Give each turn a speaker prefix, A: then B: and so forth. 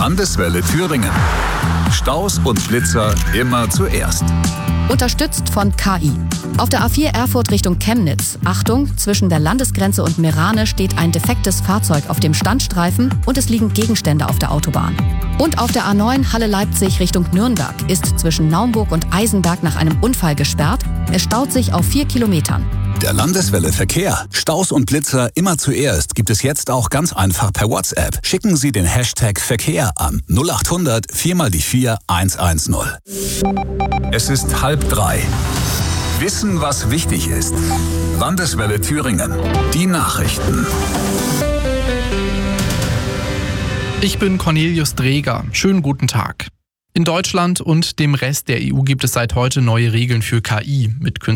A: Landeswelle Thüringen. Staus und Blitzer immer zuerst.
B: Unterstützt von KI. Auf der A4 Erfurt Richtung Chemnitz. Achtung, zwischen der Landesgrenze und Meerane steht ein defektes Fahrzeug auf dem Standstreifen und es liegen Gegenstände auf der Autobahn. Und auf der A9 Halle-Leipzig Richtung Nürnberg ist zwischen Naumburg und Eisenberg nach einem Unfall gesperrt. Es staut sich auf 4 Kilometern.
A: Der Landeswelle Verkehr. Staus und Blitzer immer zuerst gibt es jetzt auch ganz einfach per WhatsApp. Schicken Sie den Hashtag Verkehr an 0800 4x4 110. Es ist 2:30. Wissen, was wichtig ist. Landeswelle Thüringen. Die Nachrichten.
C: Ich bin Cornelius Dreger. Schönen guten Tag. In Deutschland und dem Rest der EU gibt es seit heute neue Regeln für KI. Mit